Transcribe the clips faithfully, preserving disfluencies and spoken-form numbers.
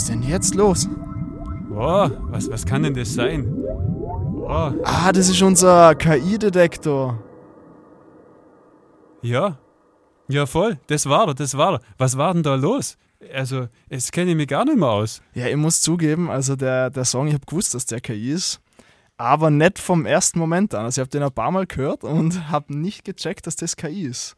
ist denn jetzt los? Wow, was, was kann denn das sein? Wow. Ah, das ist unser K I-Detektor. Ja, ja voll, das war er, das war er. Was war denn da los? Also, das kenne ich mich gar nicht mehr aus. Ja, ich muss zugeben, also der, der Song, ich habe gewusst, dass der K I ist, aber nicht vom ersten Moment an. Also ich habe den ein paar Mal gehört und habe nicht gecheckt, dass das K I ist.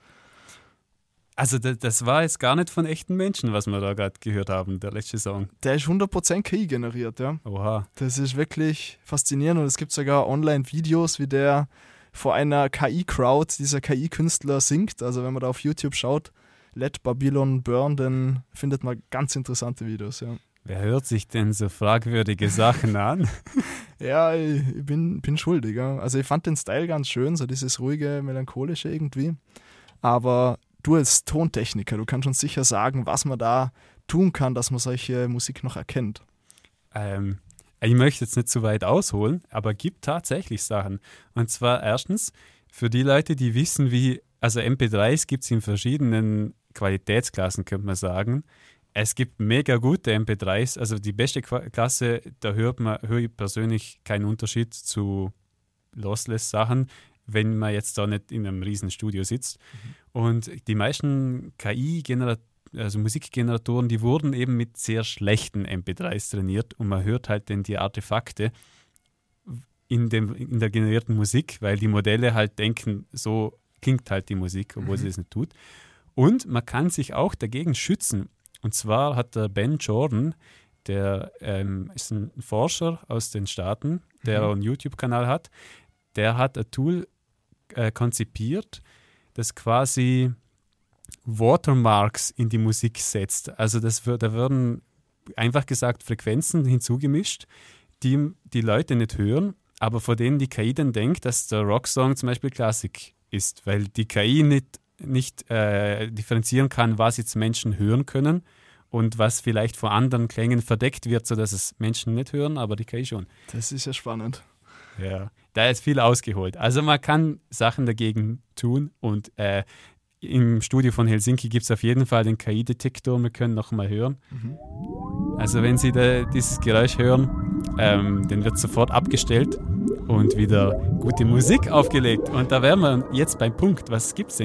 Also das, das war jetzt gar nicht von echten Menschen, was wir da gerade gehört haben, der letzte Song. Der ist hundert Prozent K I generiert, ja. Oha. Das ist wirklich faszinierend und es gibt sogar Online-Videos, wie der vor einer K I-Crowd, dieser K I-Künstler singt. Also wenn man da auf YouTube schaut, Let Babylon Burn, dann findet man ganz interessante Videos, ja. Wer hört sich denn so fragwürdige Sachen an? Ja, ich, ich bin, bin schuldig. Ja. Also ich fand den Style ganz schön, so dieses ruhige, melancholische irgendwie. Aber du als Tontechniker, du kannst uns sicher sagen, was man da tun kann, dass man solche Musik noch erkennt. Ähm, ich möchte jetzt nicht zu weit ausholen, aber es gibt tatsächlich Sachen. Und zwar erstens, für die Leute, die wissen, wie, also M P dreis gibt es in verschiedenen Qualitätsklassen, könnte man sagen. Es gibt mega gute M P dreis, also die beste Klasse, da hört man, höre ich persönlich keinen Unterschied zu Lossless-Sachen, wenn man jetzt da nicht in einem riesen Studio sitzt. Mhm. Und die meisten K I-Generatoren, also Musikgeneratoren, die wurden eben mit sehr schlechten M P dreis trainiert und man hört halt dann die Artefakte in, dem, in der generierten Musik, weil die Modelle halt denken, so klingt halt die Musik, obwohl mhm. sie es nicht tut. Und man kann sich auch dagegen schützen. Und zwar hat der Ben Jordan, der ähm, ist ein Forscher aus den Staaten, der mhm. einen YouTube-Kanal hat, der hat ein Tool äh, konzipiert, das quasi Watermarks in die Musik setzt. Also das, da werden einfach gesagt Frequenzen hinzugemischt, die die Leute nicht hören, aber vor denen die K I dann denkt, dass der Rocksong zum Beispiel Klassik ist, weil die K I nicht, nicht äh, differenzieren kann, was jetzt Menschen hören können und was vielleicht vor anderen Klängen verdeckt wird, sodass es Menschen nicht hören, aber die K I schon. Das ist ja spannend. Ja, da ist viel ausgeholt. Also man kann Sachen dagegen tun und äh, im Studio von Helsinki gibt es auf jeden Fall den K I-Detektor, wir können noch mal hören. Mhm. Also wenn Sie da dieses Geräusch hören, ähm, dann wird sofort abgestellt und wieder gute Musik aufgelegt. Und da wären wir jetzt beim Punkt, was gibt es denn